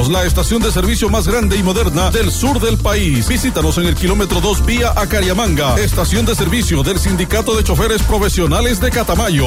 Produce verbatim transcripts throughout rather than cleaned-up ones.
Somos la estación de servicio más grande y moderna del sur del país. Visítanos en el kilómetro dos vía Acariamanga, estación de servicio del Sindicato de Choferes Profesionales de Catamayo.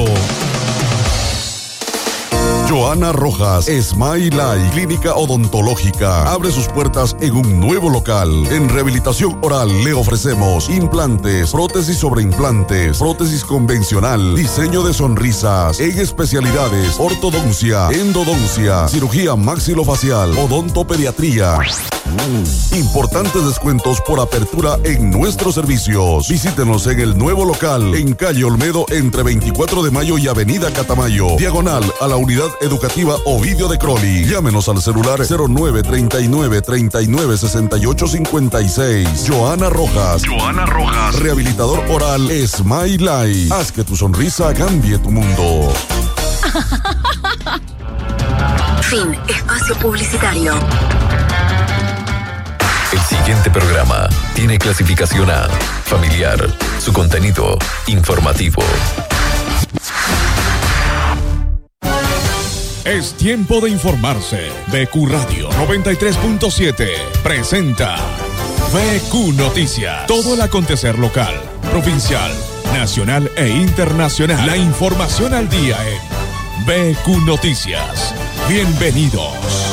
Joana Rojas, Smile Life, clínica odontológica, abre sus puertas en un nuevo local. En rehabilitación oral le ofrecemos implantes, prótesis sobre implantes, prótesis convencional, diseño de sonrisas, en especialidades, ortodoncia, endodoncia, cirugía maxilofacial, odontopediatría. Mm. Importantes descuentos por apertura en nuestros servicios. Visítenos en el nuevo local, en calle Olmedo, entre veinticuatro de mayo y avenida Catamayo, diagonal a la unidad educativa Ovidio de Crowley. Llámenos al celular cero nueve treinta y nueve treinta y nueve sesenta y ocho cincuenta y seis. Joana Rojas. Joana Rojas. Rehabilitador oral Smile Life. Haz que tu sonrisa cambie tu mundo. Fin. Espacio publicitario. El siguiente programa tiene clasificación A, familiar, su contenido, informativo. Es tiempo de informarse. B Q Radio noventa y tres punto siete presenta B Q Noticias. Todo el acontecer local, provincial, nacional e internacional. La información al día en B Q Noticias. Bienvenidos.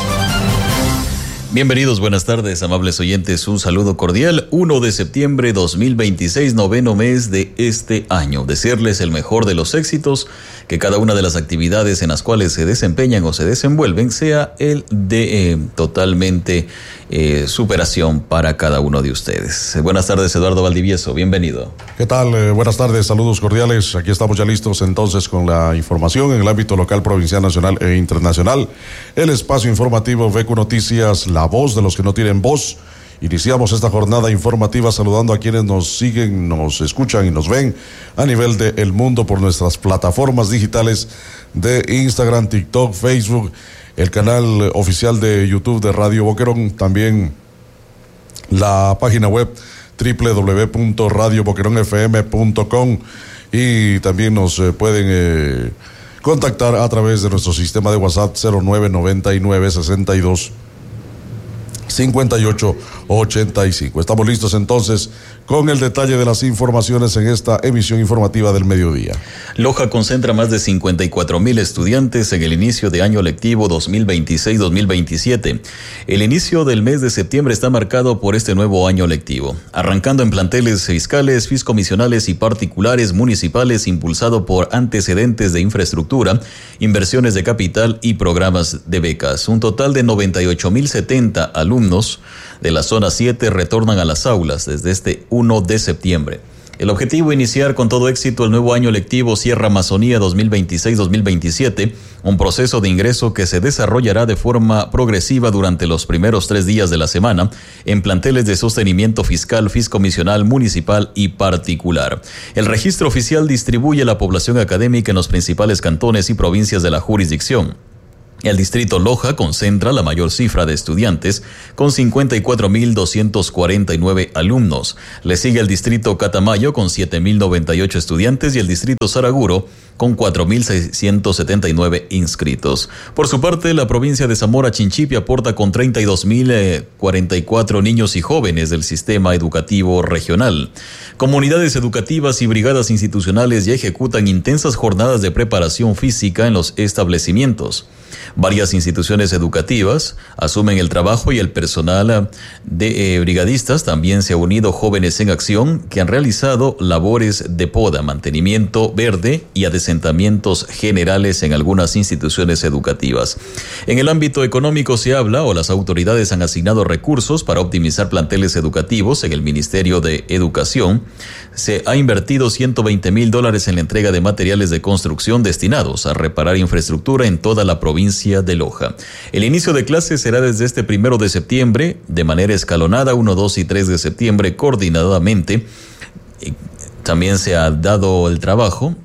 Bienvenidos, buenas tardes, amables oyentes. Un saludo cordial. primero de septiembre dos mil veintiséis, noveno mes de este año. Desearles el mejor de los éxitos, que cada una de las actividades en las cuales se desempeñan o se desenvuelven sea el de eh, totalmente eh, superación para cada uno de ustedes. Buenas tardes, Eduardo Valdivieso, bienvenido. ¿Qué tal? Eh, buenas tardes, saludos cordiales. Aquí estamos ya listos entonces con la información en el ámbito local, provincial, nacional e internacional. El espacio informativo B Q Noticias, la voz de los que no tienen voz. Iniciamos esta jornada informativa saludando a quienes nos siguen, nos escuchan y nos ven a nivel del mundo por nuestras plataformas digitales de Instagram, TikTok, Facebook, el canal oficial de YouTube de Radio Boquerón, también la página web doble u doble u doble u punto radio boquerón f m punto com, y también nos eh, pueden eh, contactar a través de nuestro sistema de WhatsApp cero nueve noventa y nueve sesenta y dos cincuenta y ocho ochenta y cinco. Estamos listos entonces con el detalle de las informaciones en esta emisión informativa del mediodía. Loja concentra más de cincuenta y cuatro mil estudiantes en el inicio de año lectivo dos mil veintiséis dos mil veintisiete. El inicio del mes de septiembre está marcado por este nuevo año lectivo, arrancando en planteles fiscales, fiscomisionales y particulares municipales, impulsado por antecedentes de infraestructura, inversiones de capital y programas de becas. Un total de noventa y ocho mil setenta alumnos de la zona siete retornan a las aulas desde este primero de septiembre. El objetivo, iniciar con todo éxito el nuevo año lectivo Sierra Amazonía dos mil veintiséis dos mil veintisiete, un proceso de ingreso que se desarrollará de forma progresiva durante los primeros tres días de la semana en planteles de sostenimiento fiscal, fiscomisional, municipal y particular. El registro oficial distribuye la población académica en los principales cantones y provincias de la jurisdicción. El distrito Loja concentra la mayor cifra de estudiantes, con cincuenta y cuatro mil doscientos cuarenta y nueve alumnos. Le sigue el distrito Catamayo con siete mil noventa y ocho estudiantes y el distrito Saraguro con cuatro mil seiscientos setenta y nueve inscritos. Por su parte, la provincia de Zamora Chinchipe aporta con treinta y dos mil cuarenta y cuatro niños y jóvenes del sistema educativo regional. Comunidades educativas y brigadas institucionales ya ejecutan intensas jornadas de preparación física en los establecimientos. Varias instituciones educativas asumen el trabajo y el personal de eh, brigadistas también se ha unido Jóvenes en Acción, que han realizado labores de poda, mantenimiento verde y adesentamientos generales en algunas instituciones educativas. En el ámbito económico se habla o las autoridades han asignado recursos para optimizar planteles educativos. En el Ministerio de Educación se ha invertido ciento veinte mil dólares en la entrega de materiales de construcción destinados a reparar infraestructura en toda la provincia de Loja. El inicio de clases será desde este primero de septiembre, de manera escalonada, uno, dos y tres de septiembre, coordinadamente. También se ha dado el trabajo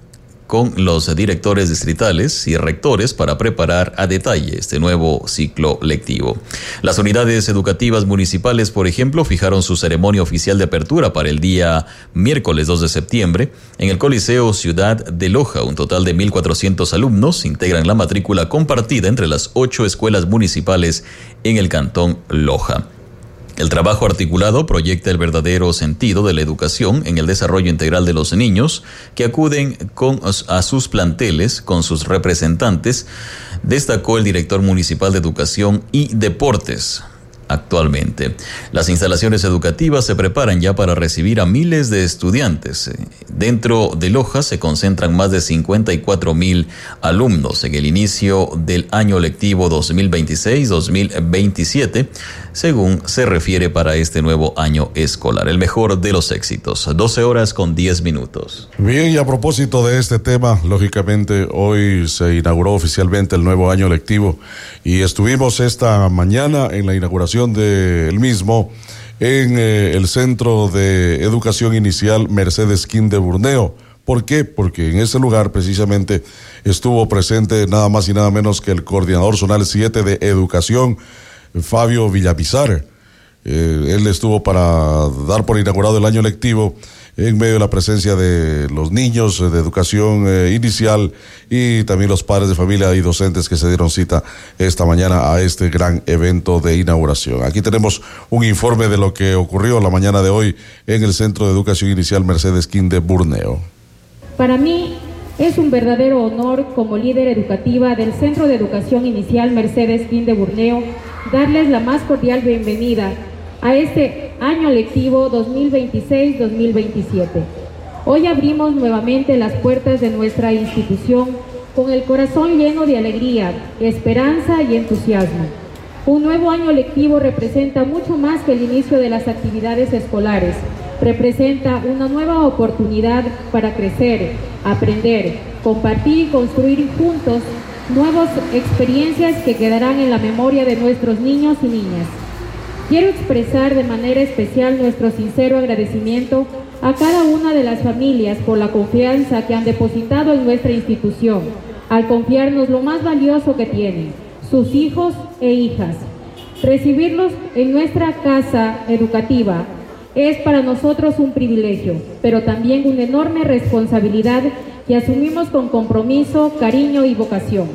con los directores distritales y rectores para preparar a detalle este nuevo ciclo lectivo. Las unidades educativas municipales, por ejemplo, fijaron su ceremonia oficial de apertura para el día miércoles dos de septiembre en el Coliseo Ciudad de Loja. Un total de mil cuatrocientos alumnos integran la matrícula compartida entre las ocho escuelas municipales en el cantón Loja. El trabajo articulado proyecta el verdadero sentido de la educación en el desarrollo integral de los niños que acuden con, a sus planteles con sus representantes, destacó el director municipal de Educación y Deportes. Actualmente, las instalaciones educativas se preparan ya para recibir a miles de estudiantes. Dentro de Loja se concentran más de cincuenta y cuatro mil alumnos en el inicio del año lectivo dos mil veintiséis dos mil veintisiete, según se refiere para este nuevo año escolar. El mejor de los éxitos, doce horas con diez minutos. Bien, y a propósito de este tema, lógicamente hoy se inauguró oficialmente el nuevo año lectivo y estuvimos esta mañana en la inauguración del mismo en eh, el Centro de Educación Inicial Mercedes Quín de Burneo. ¿Por qué? Porque en ese lugar precisamente estuvo presente nada más y nada menos que el coordinador zonal siete de Educación, Fabio Villamizar. Eh, él estuvo para dar por inaugurado el año lectivo en medio de la presencia de los niños de educación eh, inicial y también los padres de familia y docentes que se dieron cita esta mañana a este gran evento de inauguración. Aquí tenemos un informe de lo que ocurrió la mañana de hoy en el Centro de Educación Inicial Mercedes Quín de Burneo. Para mí es un verdadero honor como líder educativa del Centro de Educación Inicial Mercedes Quín de Burneo darles la más cordial bienvenida a este año lectivo dos mil veintiséis dos mil veintisiete. Hoy abrimos nuevamente las puertas de nuestra institución con el corazón lleno de alegría, esperanza y entusiasmo. Un nuevo año lectivo representa mucho más que el inicio de las actividades escolares. Representa una nueva oportunidad para crecer, aprender, compartir y construir juntos nuevas experiencias que quedarán en la memoria de nuestros niños y niñas. Quiero expresar de manera especial nuestro sincero agradecimiento a cada una de las familias por la confianza que han depositado en nuestra institución, al confiarnos lo más valioso que tienen, sus hijos e hijas. Recibirlos en nuestra casa educativa es para nosotros un privilegio, pero también una enorme responsabilidad que asumimos con compromiso, cariño y vocación.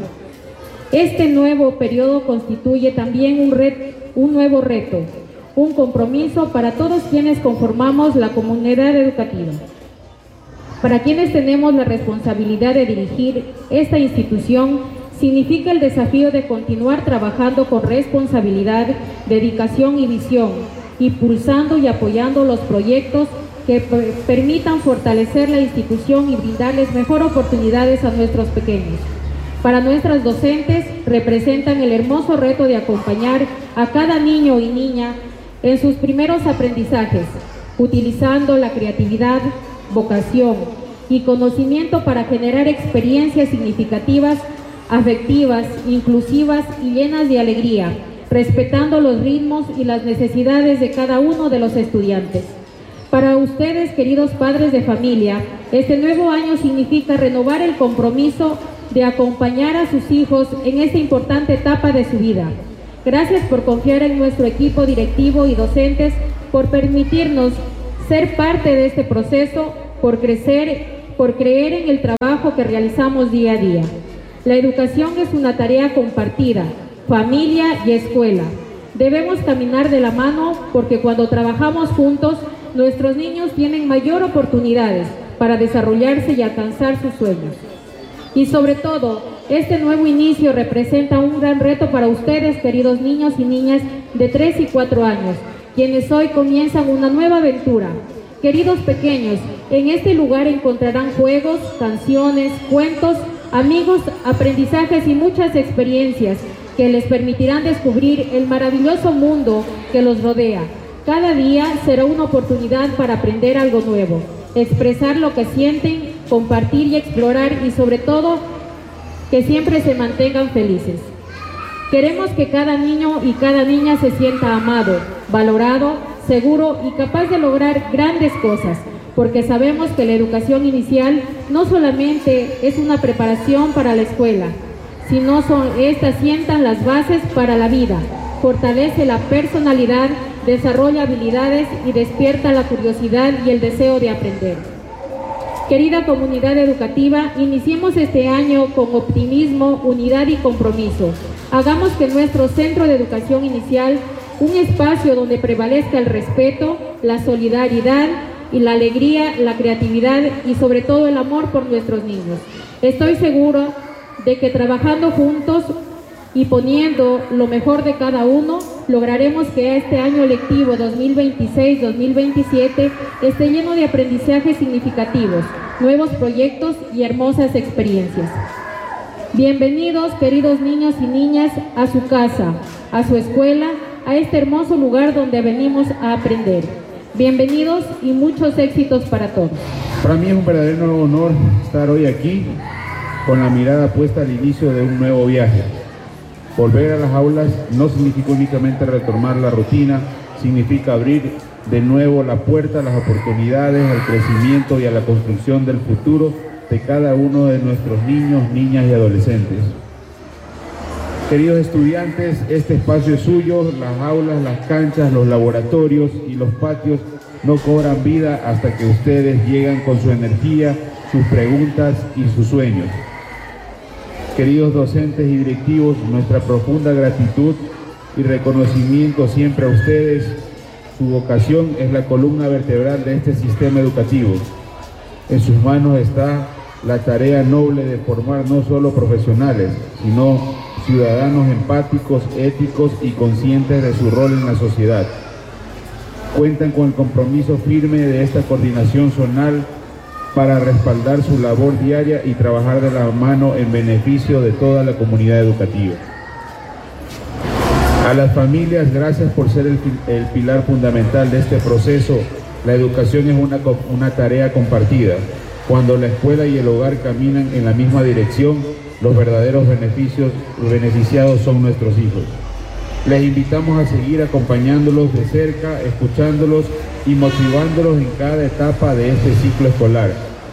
Este nuevo periodo constituye también un, ret, un nuevo reto, un compromiso para todos quienes conformamos la comunidad educativa. Para quienes tenemos la responsabilidad de dirigir esta institución, significa el desafío de continuar trabajando con responsabilidad, dedicación y visión, impulsando y apoyando los proyectos que permitan fortalecer la institución y brindarles mejor oportunidades a nuestros pequeños. Para nuestras docentes, representan el hermoso reto de acompañar a cada niño y niña en sus primeros aprendizajes, utilizando la creatividad, vocación y conocimiento para generar experiencias significativas, afectivas, inclusivas y llenas de alegría, respetando los ritmos y las necesidades de cada uno de los estudiantes. Para ustedes, queridos padres de familia, este nuevo año significa renovar el compromiso de acompañar a sus hijos en esta importante etapa de su vida. Gracias por confiar en nuestro equipo directivo y docentes, por permitirnos ser parte de este proceso, por crecer, por creer en el trabajo que realizamos día a día. La educación es una tarea compartida, familia y escuela. Debemos caminar de la mano porque cuando trabajamos juntos, nuestros niños tienen mayor oportunidades para desarrollarse y alcanzar sus sueños. Y sobre todo, este nuevo inicio representa un gran reto para ustedes, queridos niños y niñas de tres y cuatro años, quienes hoy comienzan una nueva aventura. Queridos pequeños, en este lugar encontrarán juegos, canciones, cuentos, amigos, aprendizajes y muchas experiencias que les permitirán descubrir el maravilloso mundo que los rodea. Cada día será una oportunidad para aprender algo nuevo, expresar lo que sienten, compartir y explorar y sobre todo que siempre se mantengan felices. Queremos que cada niño y cada niña se sienta amado, valorado, seguro y capaz de lograr grandes cosas. porque sabemos que la educación inicial no solamente es una preparación para la escuela, sino son, estas sientan las bases para la vida, fortalece la personalidad, desarrolla habilidades y despierta la curiosidad y el deseo de aprender. Querida comunidad educativa, iniciemos este año con optimismo, unidad y compromiso. Hagamos que nuestro centro de educación inicial un espacio donde prevalezca el respeto, la solidaridad y la alegría, la creatividad y sobre todo el amor por nuestros niños. Estoy seguro de que trabajando juntos y poniendo lo mejor de cada uno, lograremos que este año lectivo dos mil veintiséis dos mil veintisiete esté lleno de aprendizajes significativos, nuevos proyectos y hermosas experiencias. Bienvenidos, queridos niños y niñas, a su casa, a su escuela, a este hermoso lugar donde venimos a aprender. Bienvenidos y muchos éxitos para todos. Para mí es un verdadero honor estar hoy aquí con la mirada puesta al inicio de un nuevo viaje. Volver a las aulas no significa únicamente retomar la rutina, significa abrir de nuevo la puerta a las oportunidades, al crecimiento y a la construcción del futuro de cada uno de nuestros niños, niñas y adolescentes. Queridos estudiantes, este espacio es suyo, las aulas, las canchas, los laboratorios y los patios no cobran vida hasta que ustedes llegan con su energía, sus preguntas y sus sueños. Queridos docentes y directivos, nuestra profunda gratitud y reconocimiento siempre a ustedes. Su vocación es la columna vertebral de este sistema educativo. En sus manos está la tarea noble de formar no solo profesionales, sino ciudadanos empáticos, éticos y conscientes de su rol en la sociedad. Cuentan con el compromiso firme de esta coordinación zonal para respaldar su labor diaria y trabajar de la mano en beneficio de toda la comunidad educativa. A las familias, gracias por ser el, el pilar fundamental de este proceso. La educación es una, una tarea compartida. Cuando la escuela y el hogar caminan en la misma dirección, los verdaderos beneficios, los beneficiados son nuestros hijos. Les invitamos a seguir acompañándolos de cerca, escuchándolos y motivándolos en cada etapa de este ciclo escolar.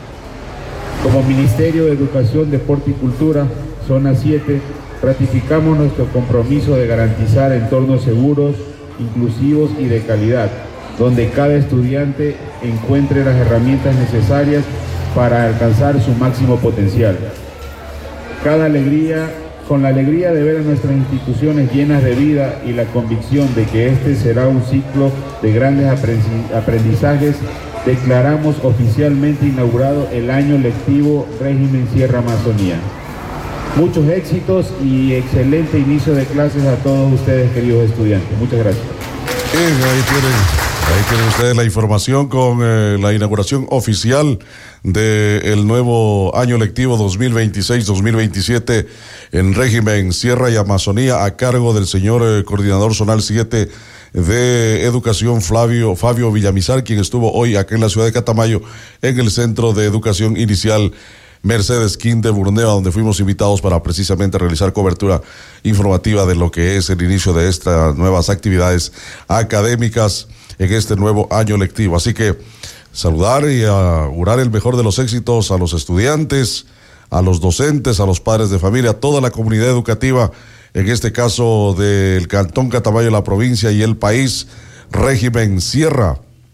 Como Ministerio de Educación, Deporte y Cultura, Zona siete, ratificamos nuestro compromiso de garantizar entornos seguros, inclusivos y de calidad, donde cada estudiante encuentre las herramientas necesarias para alcanzar su máximo potencial. Cada alegría, con la alegría de ver a nuestras instituciones llenas de vida y la convicción de que este será un ciclo de grandes aprendizajes, declaramos oficialmente inaugurado el año lectivo Régimen Sierra Amazonía. Muchos éxitos y excelente inicio de clases a todos ustedes, queridos estudiantes. Muchas gracias. Bien, ahí tienen, ahí tienen ustedes la información con eh, la inauguración oficial del nuevo año lectivo dos mil veintiséis dos mil veintisiete en régimen Sierra y Amazonía, a cargo del señor eh, coordinador zonal siete de Educación, Flavio, Fabio Villamizar, quien estuvo hoy aquí en la ciudad de Catamayo en el Centro de Educación Inicial Mercedes Quín de Burneo, donde fuimos invitados para precisamente realizar cobertura informativa de lo que es el inicio de estas nuevas actividades académicas en este nuevo año lectivo. Así que saludar y augurar el mejor de los éxitos a los estudiantes, a los docentes, a los padres de familia, a toda la comunidad educativa, en este caso del Cantón Catamayo, la provincia y el país, régimen Sierra.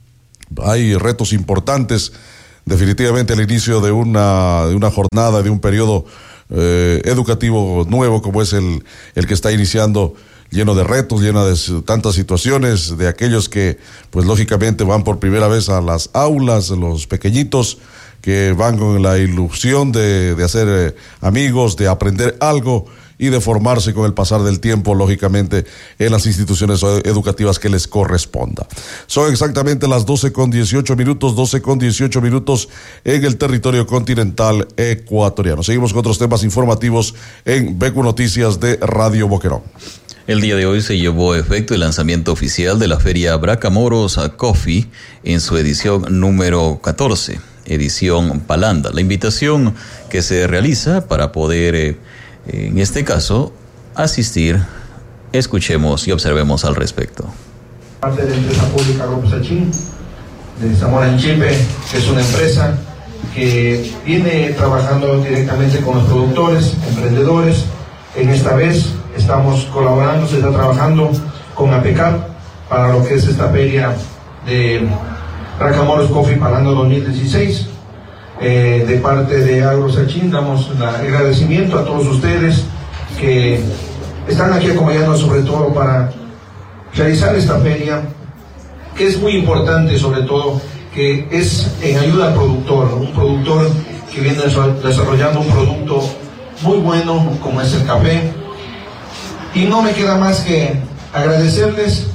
Hay retos importantes. Definitivamente el inicio de una, de una jornada, de un periodo eh, educativo nuevo como es el, el que está iniciando, lleno de retos, lleno de tantas situaciones, de aquellos que pues lógicamente van por primera vez a las aulas, los pequeñitos que van con la ilusión de, de hacer eh, amigos, de aprender algo y de formarse con el pasar del tiempo, lógicamente, en las instituciones educativas que les corresponda. Son exactamente las doce con dieciocho minutos, doce con dieciocho minutos en el territorio continental ecuatoriano. Seguimos con otros temas informativos en Becu Noticias de Radio Boquerón. El día de hoy se llevó a efecto el lanzamiento oficial de la Feria Bracamoros Coffee en su edición número catorce, edición Palanda. La invitación que se realiza para poder... Eh, En este caso, asistir, escuchemos y observemos al respecto. Parte de la empresa pública Grupo Sachin, de Zamora Enchipe, que es una empresa que viene trabajando directamente con los productores, emprendedores. En esta vez estamos colaborando, se está trabajando con APECAP para lo que es esta feria de Racamoros Coffee Palando dos mil dieciséis. Eh, de parte de AgroSachín damos la, el agradecimiento a todos ustedes que están aquí acompañándonos, sobre todo para realizar esta feria, que es muy importante, sobre todo que es en ayuda al productor, un productor que viene desarrollando un producto muy bueno como es el café. Y no me queda más que agradecerles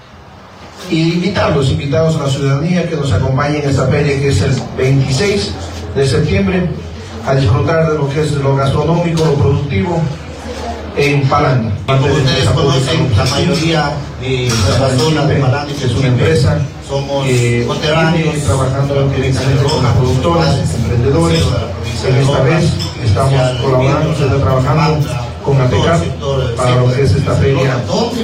y invitarlos, invitados a la ciudadanía que nos acompañe en esta feria, que es el veintiséis de septiembre, a disfrutar de lo que es lo gastronómico, lo productivo en Palanda. Como ustedes conocen, la mayoría de la zona de Palanda, que es una empresa somos que viene trabajando directamente con los productores, emprendedores. En esta vez estamos colaborando, se está trabajando con APECAP para lo que es esta feria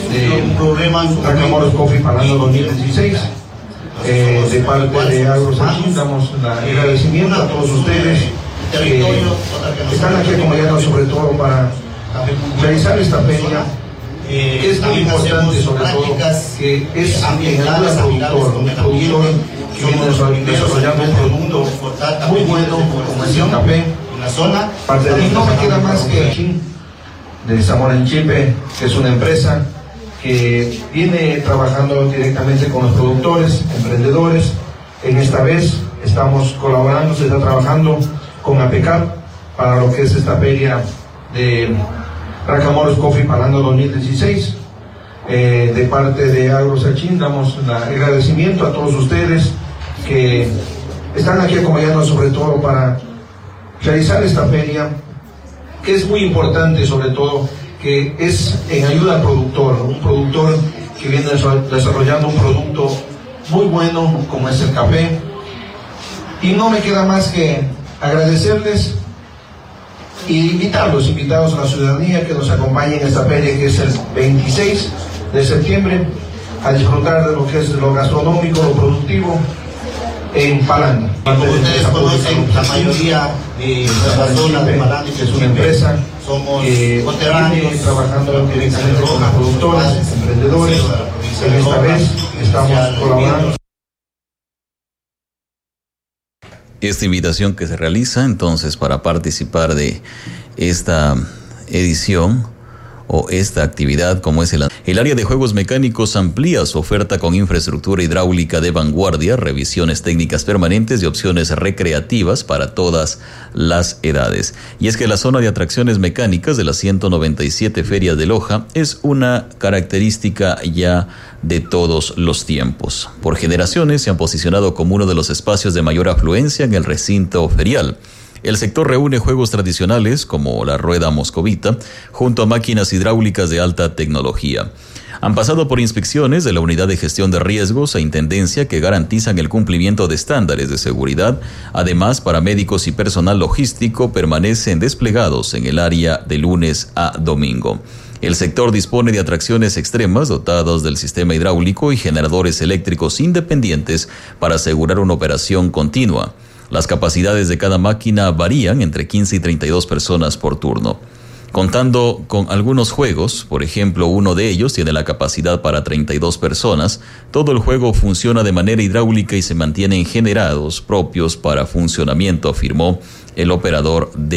de Racamoros Coffee Palando dos mil dieciséis. Eh, de parte de AgroSachín damos la, el agradecimiento a todos ustedes que están aquí acompañándonos, sobre todo para realizar esta feria, que es muy importante, sobre todo que es en ayuda al productor, un productor que viene desarrollando un producto muy bueno como es el café. Parte de no me queda más que de Zamora Enchipe, que es una empresa que viene trabajando directamente con los productores, emprendedores. En esta vez estamos colaborando, se está trabajando con APECAP para lo que es esta feria de Racamoros Coffee Palando dos mil dieciséis. Eh, de parte de AgroSachín damos la, el agradecimiento a todos ustedes que están aquí acompañándonos, sobre todo para realizar esta feria, que es muy importante, sobre todo que es en ayuda al productor, un productor que viene desarrollando un producto muy bueno como es el café. Y no me queda más que agradecerles y invitarlos, invitados a la ciudadanía que nos acompañe en esta feria, que es el veintiséis de septiembre, a disfrutar de lo que es lo gastronómico, lo productivo en Palanda. Como ustedes conocen, la mayoría de la zona de Palanda, que es una empresa somos que viene trabajando directamente con los productores, emprendedores. En esta vez estamos colaborando. Esta invitación que se realiza entonces para participar de esta edición o esta actividad, como es el, el área de juegos mecánicos, amplía su oferta con infraestructura hidráulica de vanguardia, revisiones técnicas permanentes y opciones recreativas para todas las edades. Y es que la zona de atracciones mecánicas de las ciento noventa y siete ferias de Loja es una característica ya de todos los tiempos. Por generaciones se han posicionado como uno de los espacios de mayor afluencia en el recinto ferial. El sector reúne juegos tradicionales como la rueda moscovita junto a máquinas hidráulicas de alta tecnología. Han pasado por inspecciones de la Unidad de Gestión de Riesgos e Intendencia que garantizan el cumplimiento de estándares de seguridad. Además, paramédicos y personal logístico permanecen desplegados en el área de lunes a domingo. El sector dispone de atracciones extremas dotadas del sistema hidráulico y generadores eléctricos independientes para asegurar una operación continua. Las capacidades de cada máquina varían entre quince y treinta y dos personas por turno. Contando con algunos juegos, por ejemplo, uno de ellos tiene la capacidad para treinta y dos personas, todo el juego funciona de manera hidráulica y se mantienen generados propios para funcionamiento, afirmó el operador de